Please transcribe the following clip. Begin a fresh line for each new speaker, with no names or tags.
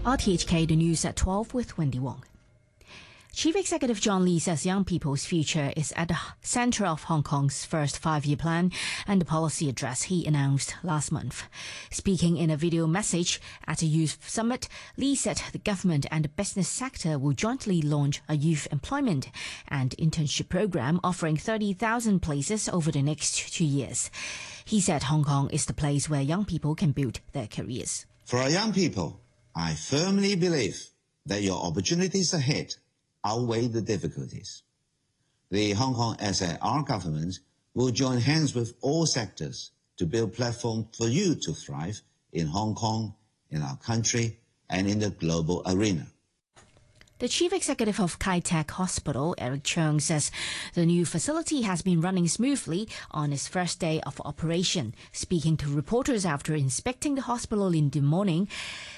RTHK, the news at 12 with Wendy Wong. Chief Executive John Lee says young people's future is at the centre of Hong Kong's first five-year plan and the policy address he announced last month. Speaking in a video message at a youth summit, Lee said the government and the business sector will jointly launch a youth employment and internship program offering 30,000 places over the next 2 years. He said Hong Kong is the place where young people can build their careers.
For our young people, I firmly believe that your opportunities ahead outweigh the difficulties. The Hong Kong SAR government will join hands with all sectors to build platforms for you to thrive in Hong Kong, in our country, and in the global arena.
The chief executive of Kai Tak Hospital, Eric Cheung, says the new facility has been running smoothly on its first day of operation. Speaking to reporters after inspecting the hospital in the morning,